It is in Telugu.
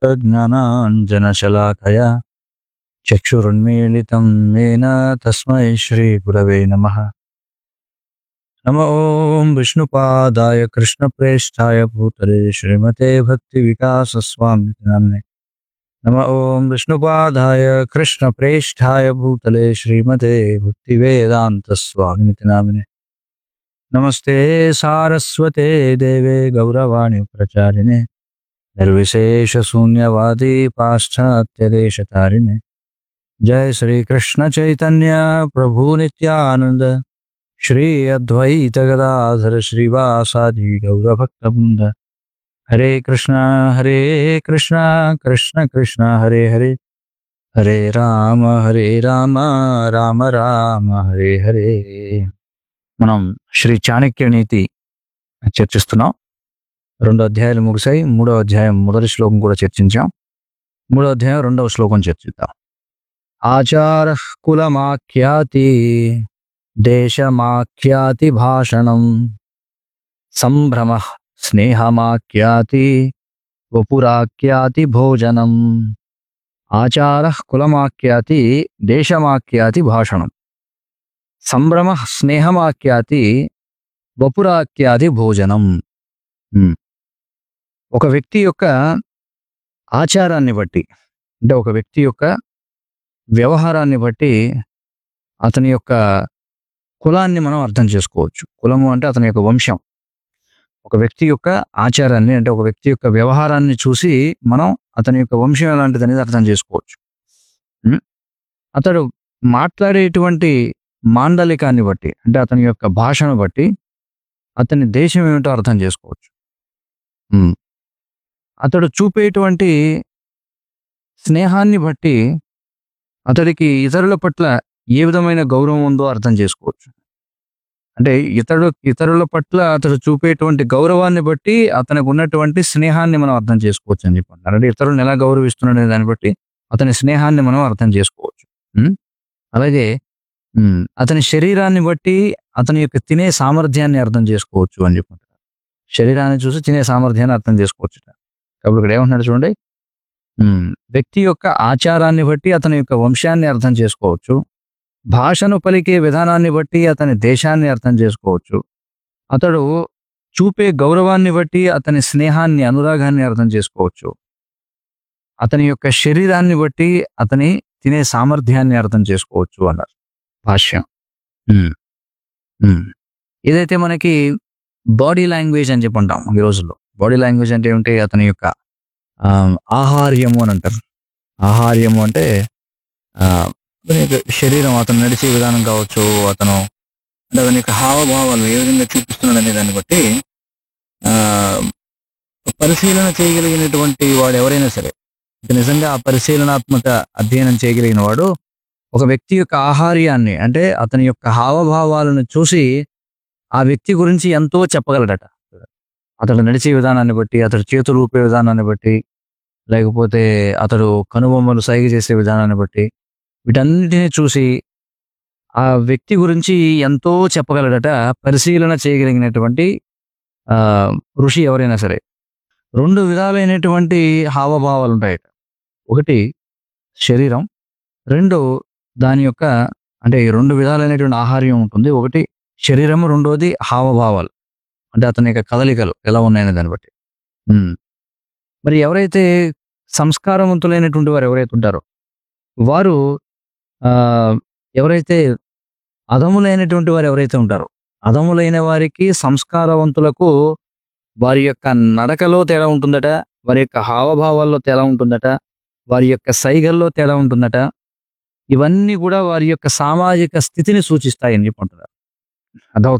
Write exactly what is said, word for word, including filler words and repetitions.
ज्ञानाञ्जनशलाकया चक्षुरुन्मीलितं येन तस्मै श्रीगुरवे नमः। नमो ॐ विष्णुपादाय कृष्णप्रेष्ठाय भूतले श्रीमते भक्तिविकासस्वामिति नाम्ने। नमो ॐ विष्णुपादाय कृष्णप्रेष्ठाय भूतले श्रीमते भक्तिवेदान्तस्वामिति नाम्ने। नमस्ते सारस्वते देवे गौरवाणी प्रचारिणे निर्विशेष शून्यवादी पाश्चात्यदेशतारिणे। जय श्री कृष्ण चैतन्य प्रभु नित्यानंद श्री अद्वैत गदाधर श्रीवासादि गौरभक्तवृंद। हरे कृष्णा हरे कृष्णा कृष्ण कृष्ण हरे हरे हरे राम हरे राम राम राम हरे हरे। మనం శ్రీ చాణక్య నీతి చర్చిస్తున్నాం. రెండో అధ్యాయాలు ముగిసాయి. మూడో అధ్యాయం మొదటి శ్లోకం కూడా చర్చించాం. మూడో అధ్యాయం రెండవ శ్లోకం చర్చిద్దాం. ఆచార కులమాఖ్యాతి దేశమాఖ్యాతి భాషణం సంభ్రమ స్నేహమాఖ్యాతి వపురాఖ్యాతి భోజనం. ఆచార కులమాఖ్యాతి దేశమాఖ్యాతి భాషణం సంభ్రమ స్నేహమాఖ్యాతి వపురాఖ్యాతి భోజనం. ఒక వ్యక్తి యొక్క ఆచారాన్ని బట్టి, అంటే ఒక వ్యక్తి యొక్క వ్యవహారాన్ని బట్టి అతని యొక్క కులాన్ని మనం అర్థం చేసుకోవచ్చు. కులము అంటే అతని యొక్క వంశం. ఒక వ్యక్తి యొక్క ఆచారాన్ని, అంటే ఒక వ్యక్తి యొక్క వ్యవహారాన్ని చూసి మనం అతని యొక్క వంశం ఎలాంటిది అనేది అర్థం చేసుకోవచ్చు. అతడు మాట్లాడేటువంటి మాండలికాన్ని బట్టి, అంటే అతని యొక్క భాషను బట్టి అతని దేశం ఏమిటో అర్థం చేసుకోవచ్చు. అతడు చూపేటువంటి స్నేహాన్ని బట్టి అతడికి ఇతరుల పట్ల ఏ విధమైన గౌరవం ఉందో అర్థం చేసుకోవచ్చు. అంటే ఇతడు ఇతరుల పట్ల అతడు చూపేటువంటి గౌరవాన్ని బట్టి అతనికి ఉన్నటువంటి స్నేహాన్ని మనం అర్థం చేసుకోవచ్చు అని చెప్పండి. అంటే ఇతరులను ఎలా గౌరవిస్తున్నాడనే దాన్ని బట్టి అతని స్నేహాన్ని మనం అర్థం చేసుకోవచ్చు. అలాగే అతని శరీరాన్ని బట్టి అతని యొక్క తినే సామర్థ్యాన్ని అర్థం చేసుకోవచ్చు అని చెప్పుకుంటారు. శరీరాన్ని చూసి తినే సామర్థ్యాన్ని అర్థం చేసుకోవచ్చు. కాబట్టి ఇక్కడ ఏమంటున్నాడు చూడండి, వ్యక్తి యొక్క ఆచారాన్ని బట్టి అతని యొక్క వంశాన్ని అర్థం చేసుకోవచ్చు. భాషను పలికే విధానాన్ని బట్టి అతని దేశాన్ని అర్థం చేసుకోవచ్చు. అతడు చూపే గౌరవాన్ని బట్టి అతని స్నేహాన్ని, అనురాగాన్ని అర్థం చేసుకోవచ్చు. అతని యొక్క శరీరాన్ని బట్టి అతని తినే సామర్థ్యాన్ని అర్థం చేసుకోవచ్చు అన్నారు భాష్యం. ఏదైతే మనకి బాడీ లాంగ్వేజ్ అని చెప్పి అంటాం ఈ రోజుల్లో. బాడీ లాంగ్వేజ్ అంటే ఏమిటి? అతని యొక్క ఆహార్యము అని అంటారు. ఆహార్యము అంటే అతని యొక్క శరీరం, అతను నడిచే విధానం కావచ్చు, అతను అంటే అతని యొక్క హావభావాలు ఏ విధంగా చూపిస్తున్నాడు అనే దాన్ని బట్టి ఆ పరిశీలన చేయగలిగినటువంటి వాడు ఎవరైనా సరే, నిజంగా ఆ పరిశీలనాత్మక అధ్యయనం చేయగలిగిన వాడు ఒక వ్యక్తి యొక్క ఆహార్యాన్ని, అంటే అతని యొక్క హావభావాలను చూసి ఆ వ్యక్తి గురించి ఎంతో చెప్పగలడట. అతడు నడిచే విధానాన్ని బట్టి, అతడు చేతులు ఊపే విధానాన్ని బట్టి, లేకపోతే అతడు కనుబొమ్మలు సైగ చేసే విధానాన్ని బట్టి, వీటన్నిటిని చూసి ఆ వ్యక్తి గురించి ఎంతో చెప్పగలడట పరిశీలన చేయగలిగినటువంటి ఆ ఋషి ఎవరైనా సరే. రెండు విధాలైనటువంటి హావభావాలు ఉంటాయట. ఒకటి శరీరం, రెండు దాని యొక్క, అంటే రెండు విధాలైనటువంటి ఆహార్యం ఉంటుంది. ఒకటి శరీరము, రెండోది హావభావాలు, అంటే అతని యొక్క కదలికలు ఎలా ఉన్నాయనే దాన్ని బట్టి. మరి ఎవరైతే సంస్కారవంతులైనటువంటి వారు ఎవరైతే ఉంటారో వారు ఆ ఎవరైతే అధములైనటువంటి వారు ఎవరైతే ఉంటారో, అధములైన వారికి, సంస్కారవంతులకు వారి యొక్క నడకలో తేడా ఉంటుందట, వారి యొక్క హావభావాల్లో తేడా ఉంటుందట, వారి యొక్క సైగల్లో తేడా ఉంటుందట. ఇవన్నీ కూడా వారి యొక్క సామాజిక స్థితిని సూచిస్తాయని చెప్పుకుంటున్నారు. అర్థం